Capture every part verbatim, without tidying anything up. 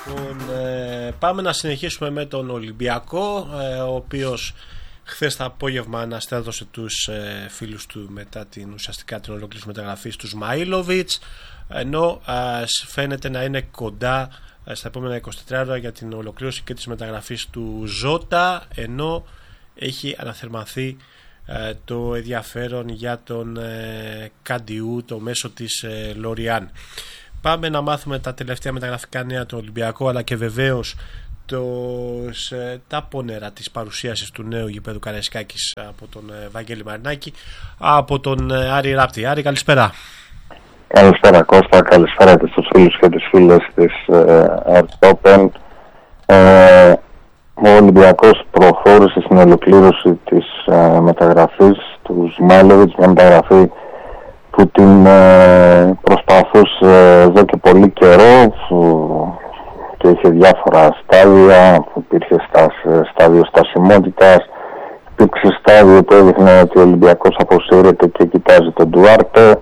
Λοιπόν, ε, πάμε να συνεχίσουμε με τον Ολυμπιακό, ε, ο οποίος χθες το απόγευμα αναστέδωσε τους ε, φίλους του μετά την ουσιαστικά την ολοκλήρωση μεταγραφής του Σμαΐλοβιτς, ενώ ε, φαίνεται να είναι κοντά ε, στα επόμενα είκοσι τέσσερις ώρα για την ολοκλήρωση και της μεταγραφής του Ζώτα, ενώ έχει αναθερμανθεί ε, το ενδιαφέρον για τον ε, Καντιού, το μέσο της ε, Λοριάν. Πάμε να μάθουμε τα τελευταία μεταγραφικά νέα του Ολυμπιακού, αλλά και βεβαίως τους, ε, τα πόνερα της παρουσίασης του νέου γηπέδου Καραϊσκάκης από τον ε, Βαγγέλη Μαρινάκη, από τον ε, Άρη Ράπτη. Άρη, καλησπέρα. Καλησπέρα Κώστα, καλησπέρα και στους φίλους και τις φίλες της Earth Open. Ε, ο Ολυμπιακός προχώρησε στην ολοκλήρωση της ε, μεταγραφής του Σμαΐλοβιτς, μια μεταγραφή που την ε, προσπαθούσε εδώ και πολύ καιρό, που, και είχε διάφορα στάδια, που υπήρχε στα, στάδιο στασιμότητας, υπήρξε στάδιο που έδειχνε ότι ο Ολυμπιακός αποσύρεται και κοιτάζει τον Ντουάρτε.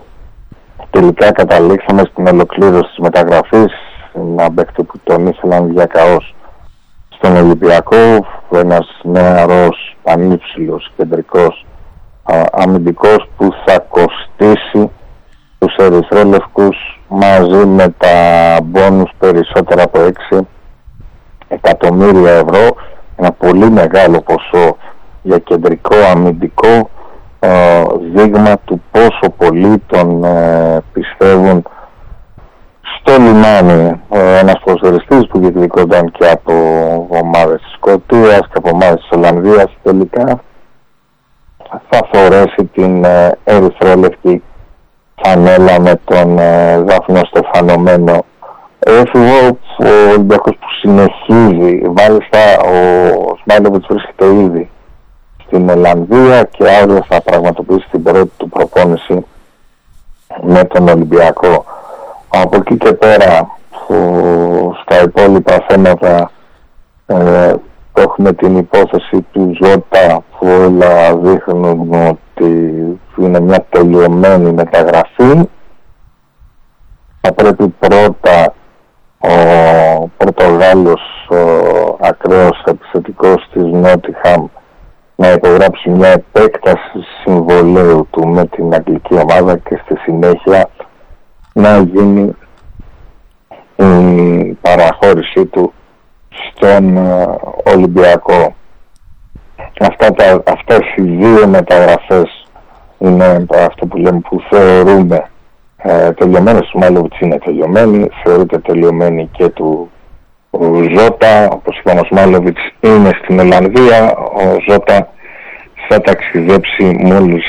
Τελικά καταλήξαμε στην ολοκλήρωση της μεταγραφής, ένα παίκτη που τον ήθελαν διακαώς στον Ολυμπιακό, ένας νεαρός, πανύψηλος, κεντρικός α, αμυντικός που θα κοστίσει τους ερυθρόλευκους μαζί με τα μπόνους περισσότερα από έξι εκατομμύρια ευρώ, ένα πολύ μεγάλο ποσό για κεντρικό αμυντικό, ε, δείγμα του πόσο πολύ τον ε, πιστεύουν στο λιμάνι. Ε, ένας ποδοσφαιριστής που διεκδικόταν και από ομάδες της Σκωτίας και από ομάδες της Ολλανδίας, τελικά θα φορέσει την ε, ερυθρόλευκη φανέλα με τον ε, δάφνο-στεφανωμένο έφηβο. Ο Ολυμπιακός που συνεχίζει, μάλιστα ο Σμαΐλοβιτς βρίσκεται ήδη στην Ολλανδία και αύριο θα πραγματοποιήσει την πρώτη του προπόνηση με τον Ολυμπιακό. Από εκεί και πέρα που στα υπόλοιπα θέματα ε, έχουμε την υπόθεση του Ζώτα, που όλα δείχνουν ότι είναι μια τελειωμένη μεταγραφή. Θα πρέπει πρώτα ο Πορτογάλος ο ακραίος επιθετικός της Νότιχαμ να υπογράψει μια επέκταση συμβολαίου του με την αγγλική ομάδα και στη συνέχεια να γίνει η παραχώρησή του στον Ολυμπιακό. Αυτά τα, αυτές οι δύο μεταγραφές είναι αυτό που λέμε, που θεωρούμε ε, τελειωμένες. Του Σμαΐλοβιτς είναι τελειωμένη, θεωρείται τελειωμένη και του ο Ζώτα. Όπως είπαμε, ο Σμαΐλοβιτς είναι στην Ολλανδία, ο Ζώτα θα ταξιδέψει μόλις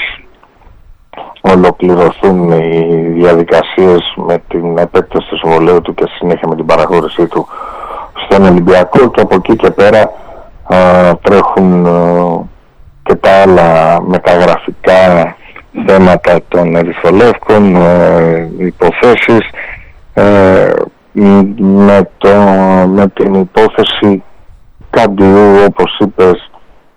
ολοκληρωθούν οι διαδικασίες με την επέκταση του συμβολαίου του και συνέχεια με την παραχώρησή του στον Ολυμπιακό, και από εκεί και πέρα α, τρέχουν α, και τα άλλα μεταγραφικά θέματα των ερυθρολεύκων, υποθέσεις, ε, με, το, με την υπόθεση Καντιού, όπως είπες,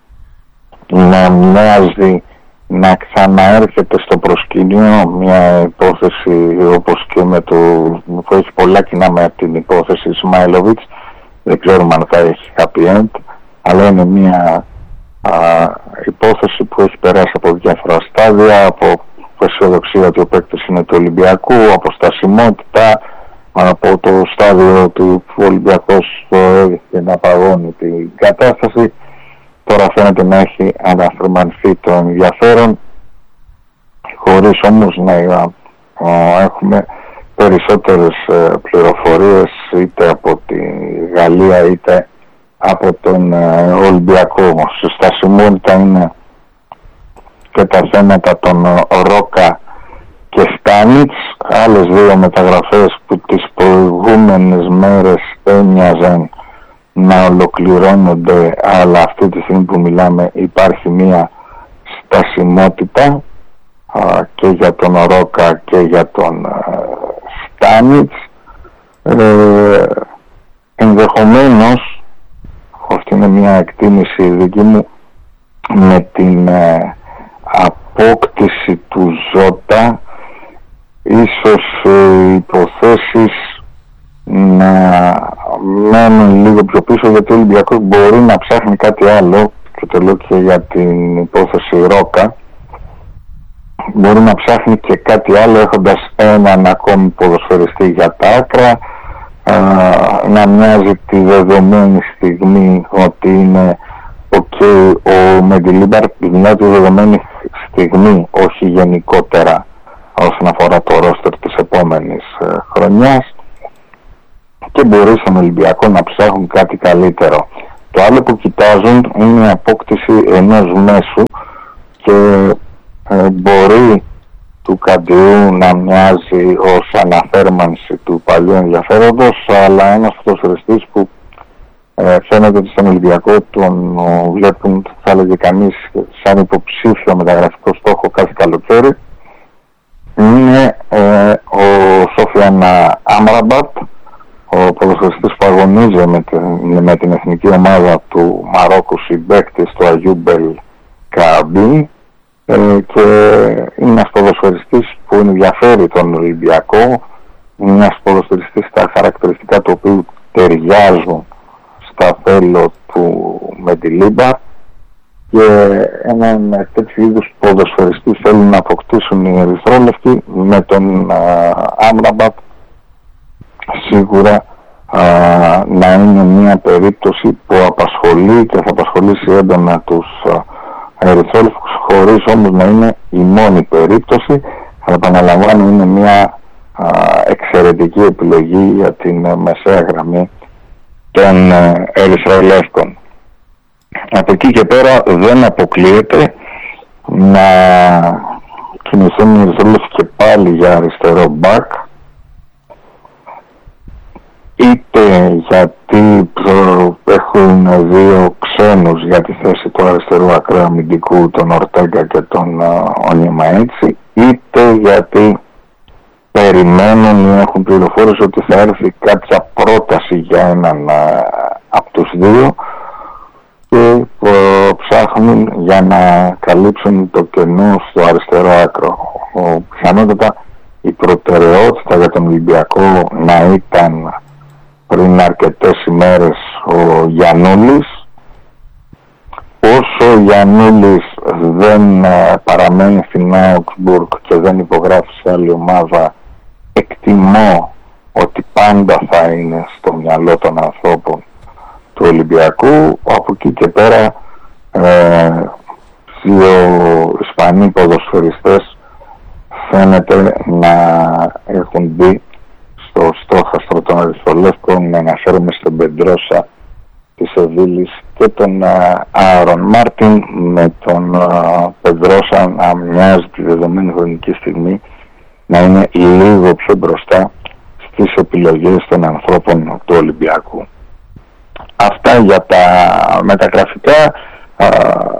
να μοιάζει να ξαναέρχεται στο προσκήνιο, μια υπόθεση όπως και με το που έχει πολλά κοινά με την υπόθεση Σμαΐλοβιτς. Δεν ξέρουμε αν θα έχει happy end, αλλά είναι μια α, υπόθεση που έχει περάσει από διάφορα στάδια, από αισιοδοξία ότι ο παίκτης είναι του Ολυμπιακού, από στασιμότητα, από το στάδιο του Ολυμπιακός έδειχε να παγώνει την κατάσταση. Τώρα φαίνεται να έχει αναθερμανθεί το ενδιαφέρον, χωρίς όμως να ε, έχουμε περισσότερες ε, πληροφορίες είτε από τη Γαλλία είτε από τον ε, Ολυμπιακό. Στη στασιμότητα είναι και τα θέματα των ε, Ρόκα και Στάνιτς, άλλες δύο μεταγραφές που τις προηγούμενες μέρες έμοιαζαν να ολοκληρώνονται, αλλά αυτή τη στιγμή που μιλάμε υπάρχει μία στασιμότητα α, και για τον Ρόκα και για τον α, Στάνιτς. Ε, ενδεχομένως, αυτή είναι μια εκτίμηση δική μου, με την ε, απόκτηση του Ζώτα ίσως οι υποθέσεις να μένουν λίγο πιο πίσω, γιατί ο Ολυμπιακός μπορεί να ψάχνει κάτι άλλο, και το λέω και για την υπόθεση Ρόκα. Μπορεί να ψάχνει και κάτι άλλο έχοντας έναν ακόμη ποδοσφαιριστή για τα άκρα, να μοιάζει τη δεδομένη στιγμή ότι είναι ok ο Μεντιλίμπαρ, δηλαδή τη δεδομένη στιγμή, όχι γενικότερα όσον αφορά το ρόστερ της επόμενης χρονιάς, και μπορεί στον Ολυμπιακό να ψάχνουν κάτι καλύτερο. Το άλλο που κοιτάζουν είναι η απόκτηση ενός μέσου, και ε, μπορεί του Καντιού να μοιάζει ως αναθέρμανση του παλιού ενδιαφέροντος, αλλά ένας ποδοσφαιριστής που ε, φαίνεται ότι στον Ολυμπιακό τον ο, βλέπουν, θα έλεγε κανείς, σαν υποψήφιο μεταγραφικό στόχο κάθε καλοκαίρι, είναι ε, ο Σόφιαν Άμραμπατ, ο ποδοσφαιριστής που αγωνίζει με την, με την εθνική ομάδα του Μαρόκου, συμπαίκτης του Αγιούμπελ Καμπίν, ε, και είναι ένας ποδοσφαιριστής που ενδιαφέρει τον Ολυμπιακό, είναι ένας ποδοσφαιριστής τα χαρακτηριστικά του οποίου ταιριάζουν στα θέλω του Μεντιλίμπα, και έναν τέτοιου είδους ποδοσφαιριστή θέλουν να αποκτήσουν οι ερυθρόλευκοι. Με τον Άμραμπατ σίγουρα α, να είναι μια περίπτωση που απασχολεί και θα απασχολήσει έντονα τους ερυθρόλευκους, χωρίς όμως να είναι η μόνη περίπτωση. Θα επαναλαμβάνω, είναι μια α, εξαιρετική επιλογή για την μεσαία γραμμή των ερυθρολεύκων. Από εκεί και πέρα δεν αποκλείεται να κινηθούν οι ερυθρόλευκοι και πάλι για αριστερό μπακ, είτε γιατί έχουν δύο ξένους για τη θέση του αριστερού ακραίου αμυντικού, τον Ορτέγκα και τον Ονιεμαέτσι, είτε γιατί περιμένουν ή έχουν πληροφόρηση ότι θα έρθει κάποια πρόταση για έναν από τους δύο, και ψάχνουν για να καλύψουν το κενό στο αριστερό άκρο. Πιθανότατα η προτεραιότητα για τον Ολυμπιακό να ήταν πριν αρκετές ημέρες ο Γιαννούλης. Όσο ο Γιαννούλης δεν παραμένει στην Augsburg και δεν υπογράφει σε άλλη ομάδα, εκτιμώ ότι πάντα θα είναι στο μυαλό των ανθρώπων του Ολυμπιακού. Από εκεί και πέρα ε, δύο Ισπανοί ποδοσφαιριστές φαίνεται να έχουν μπει στο στόχαστρο των ερυθρολεύκων. Να αναφέρομαι στον Πεντρόσα της Σεβίλης και τον Άρον Μάρτιν, με τον Πεντρόσα να μοιάζει τη δεδομένη χρονική στιγμή να είναι λίγο πιο μπροστά στις επιλογές των ανθρώπων του Ολυμπιακού. Αυτά για τα μεταγραφικά α,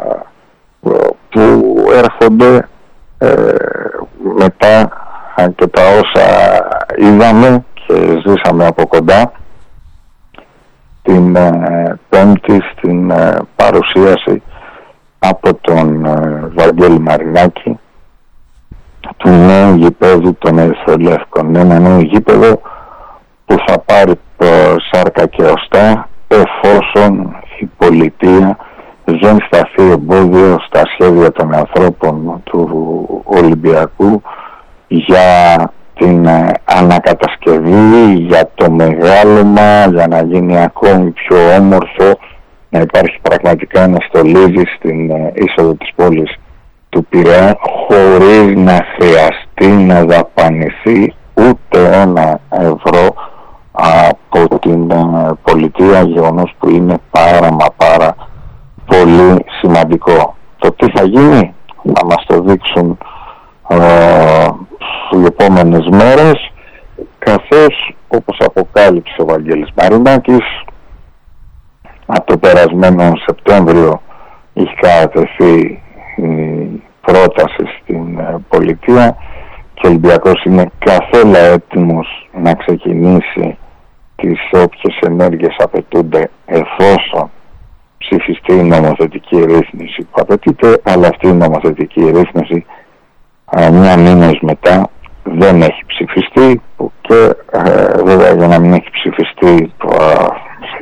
που έρχονται ε, μετά α, και τα όσα είδαμε και ζήσαμε από κοντά την ε, Πέμπτη στην ε, παρουσίαση από τον ε, Βαγγέλη Μαρινάκη του νέου γηπέδου των Ερυθρολεύκων. Ένα νέο γήπεδο που θα πάρει σάρκα και οστά εφόσον η πολιτεία δεν σταθεί εμπόδιο στα σχέδια των ανθρώπων του Ολυμπιακού για την ανακατασκευή, για το μεγάλωμα, για να γίνει ακόμη πιο όμορφο, να υπάρχει πραγματικά ένα στολίδι στην είσοδο της πόλης του Πειραιά, χωρίς να χρειαστεί να δαπανηθεί ούτε ένα ευρώ από την πολιτεία, γεγονός που είναι πάρα μα πάρα πολύ σημαντικό. Το τι θα γίνει θα μας το δείξουν ε, οι επόμενες μέρες, καθώς όπως αποκάλυψε ο Βαγγέλης Μαρινάκης, από το περασμένο Σεπτέμβριο είχε κατατεθεί η πρόταση στην ε, πολιτεία και ο Ολυμπιακός είναι καθόλου έτοιμος να ξεκινήσει τις όποιες ενέργειες απαιτούνται εφόσον ψηφιστεί η νομοθετική ρύθμιση που απαιτείται, αλλά αυτή η νομοθετική ρύθμιση α, μια μήνες μετά δεν έχει ψηφιστεί, και ε, βέβαια για να μην έχει ψηφιστεί α,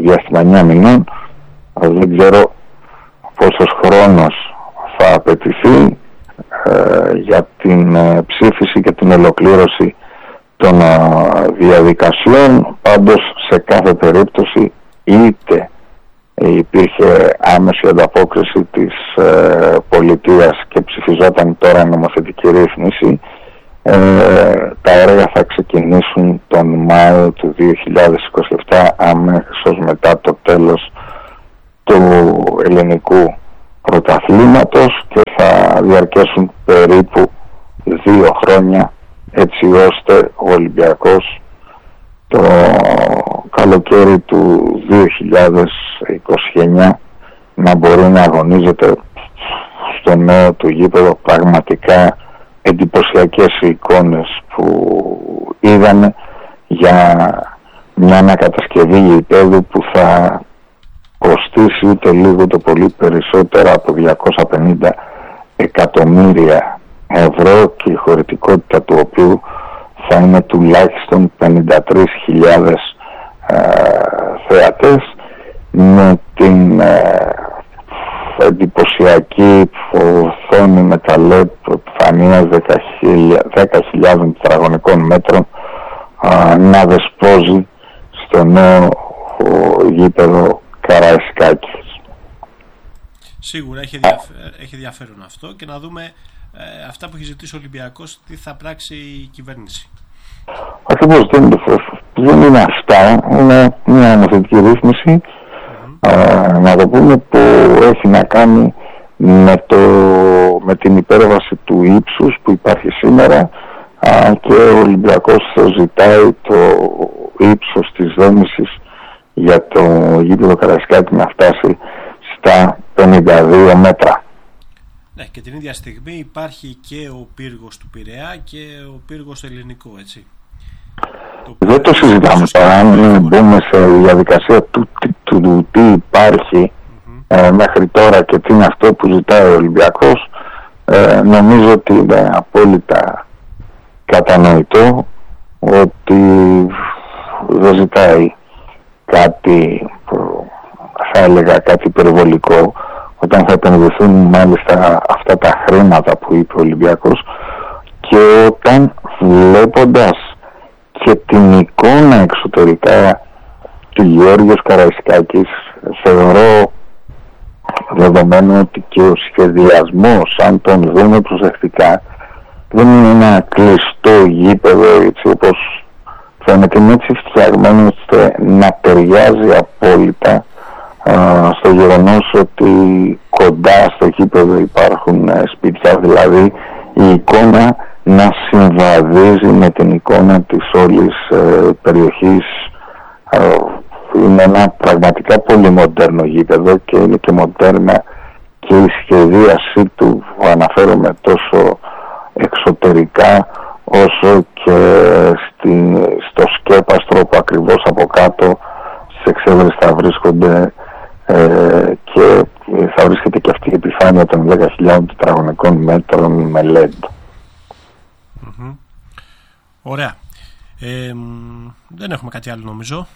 διάστημα εννιά μηνών. Δεν ξέρω πόσος χρόνος θα απαιτηθεί ε, για την ε, ψήφιση και την ολοκλήρωση των ε, διαδικασιών. Πάντως σε κάθε περίπτωση είτε υπήρχε άμεση ανταπόκριση της ε, πολιτείας και ψηφιζόταν τώρα νομοθετική ρύθμιση, ε, τα έργα θα ξεκινήσουν τον Μάιο του δύο χιλιάδες είκοσι επτά, αμέσως μετά το τέλος του ελληνικού πρωταθλήματος, και θα διαρκέσουν περίπου δύο χρόνια, έτσι ώστε ο Ολυμπιακός το καλοκαίρι του δύο χιλιάδες είκοσι εννιά να μπορεί να αγωνίζεται στο νέο του γήπεδο. Πραγματικά εντυπωσιακές εικόνες που είδαμε για μια ανακατασκευή γηπέδου που θα κοστίσει ούτε λίγο το πολύ περισσότερα από διακόσια πενήντα εκατομμύρια ευρώ, και η χωρητικότητα του οποίου θα είναι τουλάχιστον πενήντα τρεις χιλιάδες ε, θεατές, με την ε, εντυπωσιακή οθόνη με τα ελ ι ντι επιφανείας δέκα χιλιάδες τετραγωνικών μέτρων ε, να δεσπόζει στο νέο ο, γήπεδο Καραϊσκάκης. Σίγουρα έχει, ενδιαφέρον, έχει ενδιαφέρον αυτό, και να δούμε ε, αυτά που έχει ζητήσει ο Ολυμπιακός, τι θα πράξει η κυβέρνηση. Ακριβώς, δεν, δεν είναι αυτά, είναι μια νομοθετική ρύθμιση, mm-hmm. ε, να το πούμε, που έχει να κάνει με, το, με την υπέρβαση του ύψους που υπάρχει σήμερα, ε, και ο Ολυμπιακός ζητάει το ύψος της δόμησης για το γήπεδο Καραϊσκάκη να φτάσει στα πενήντα δύο μέτρα. Ναι, και την ίδια στιγμή υπάρχει και ο πύργος του Πειραιά και ο πύργος ελληνικό, έτσι. Δεν το συζητάμε τώρα, αν μπούμε σε διαδικασία του, του, του, του τι υπάρχει mm-hmm. ε, μέχρι τώρα και τι είναι αυτό που ζητάει ο Ολυμπιακός. ε, νομίζω ότι είναι απόλυτα κατανοητό ότι δεν ζητάει κάτι, θα έλεγα κάτι υπερβολικό, όταν θα επενδυθούν μάλιστα αυτά τα χρήματα που είπε ο Ολυμπιακός, και όταν βλέποντας και την εικόνα εξωτερικά του Γεώργιος Καραϊσκάκης, θεωρώ δεδομένου ότι και ο σχεδιασμός, αν τον δούμε προσεκτικά, δεν είναι ένα κλειστό γήπεδο έτσι όπως φαίνεται, είναι έτσι φτιαγμένο ώστε να ταιριάζει απόλυτα α, στο γεγονός ότι κοντά στο γήπεδο υπάρχουν α, σπίτια, δηλαδή η εικόνα να συμβαδίζει με την εικόνα της όλης ε, περιοχής. Ε, είναι ένα πραγματικά πολύ μοντέρνο γήπεδο, και είναι και μοντέρνα και η σχεδίασή του, που αναφέρομαι τόσο εξωτερικά όσο και στη, στο σκέπαστρο που ακριβώς από κάτω στις εξέδρες θα βρίσκονται ε, και θα βρίσκεται και αυτή η επιφάνεια των δέκα χιλιάδων τετραγωνικών μέτρων με ελ ι ντι. Mm-hmm. Ωραία. Ε, δεν έχουμε κάτι άλλο νομίζω.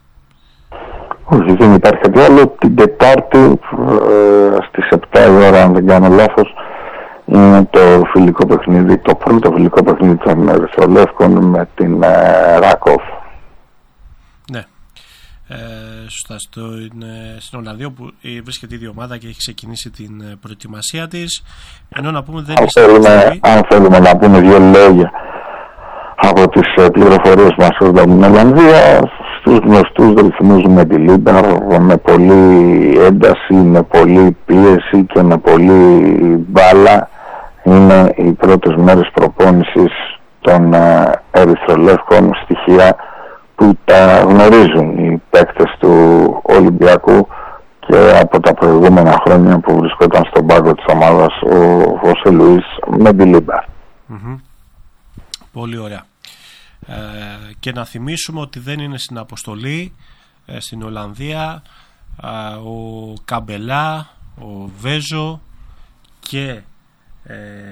Όχι, δεν υπάρχει κάτι άλλο. Την Τετάρτη ε, στις επτά η ώρα, αν δεν κάνω λάθος, είναι το φιλικό παιχνίδι, το πρώτο φιλικό παιχνίδι των Ερυθρολεύκων με την ε, Ράκοφ. Ναι. Ε, σωστά, στο, είναι, στην Ολλανδία που βρίσκεται η ίδια ομάδα και έχει ξεκινήσει την προετοιμασία της. Ενώ να πούμε δεν αν, θέλουμε, αν θέλουμε να πούμε δύο λόγια από τις πληροφορίες μας από την Ολλανδία, στους γνωστούς ρυθμούς με τη Λίμπαρ, με πολλή ένταση, με πολλή πίεση και με πολλή μπάλα, είναι οι πρώτες μέρες προπόνησης των Ερυθρολεύκων, στοιχεία που τα γνωρίζουν οι παίκτες του Ολυμπιακού και από τα προηγούμενα χρόνια που βρισκόταν στον πάγκο της ομάδας ο Χωσέ Λουίς με τη Λίμπαρ. Mm-hmm. Πολύ ωραία. Ε, και να θυμίσουμε ότι δεν είναι στην αποστολή ε, στην Ολλανδία ε, ο Καμπελά, ο Βέζο και ε,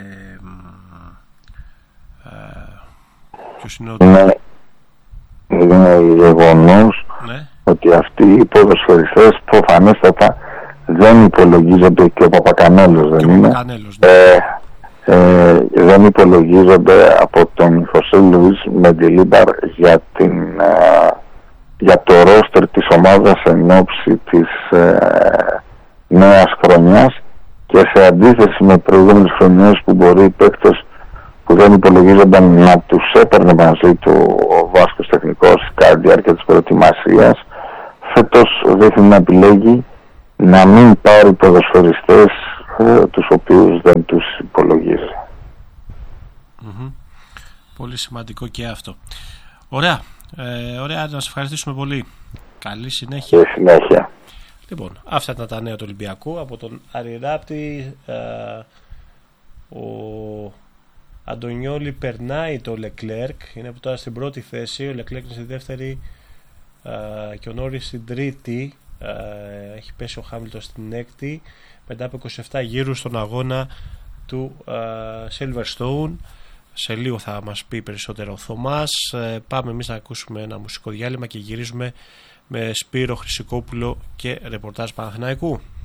ε, ποιος είναι ο... Είναι, είναι γεγονός ναι. ότι αυτοί ότι οι ποδοσφαιριστές προφανέστατα δεν υπολογίζονται, και ο Παπακανέλος δεν είναι, ναι. ε, ε, δεν υπολογίζονται από τον Χωσέ Λουίς Μεντιλίμπαρ για, την, ε, για το ρόστερ της ομάδας εν ώψη της ε, νέας χρονιάς, και σε αντίθεση με προηγούμενες χρονιές που μπορεί οι παίκτες που δεν υπολογίζονταν να τους έπαιρνε μαζί του ο Βάσκος τεχνικός κατά τη διάρκεια της προετοιμασίας, φέτος δείχνει να επιλέγει να μην πάρει ποδοσφαιριστές ε, τους οποίους δεν τους υπολογίζει. Mm-hmm. Πολύ σημαντικό και αυτό. Ωραία, ε, ωραία, να σας ευχαριστήσουμε πολύ. Καλή συνέχεια. Και συνέχεια. Λοιπόν, αυτά ήταν τα νέα του Ολυμπιακού από τον Άρη Ράπτη. ε, ο Αντωνιόλη περνάει το Λεκλέρκ, είναι τώρα στην πρώτη θέση, ο Λεκλέρκ είναι στη δεύτερη ε, και ο Νόρις στην τρίτη. Ε, έχει πέσει ο Χάμιλτον στην έκτη μετά από είκοσι επτά γύρους στον αγώνα του ε, Silverstone. Σε λίγο θα μας πει περισσότερο ο Θωμάς. ε, πάμε εμείς να ακούσουμε ένα μουσικό διάλειμμα και γυρίζουμε με Σπύρο Χρυσικόπουλο και ρεπορτάζ Παναθηναϊκού.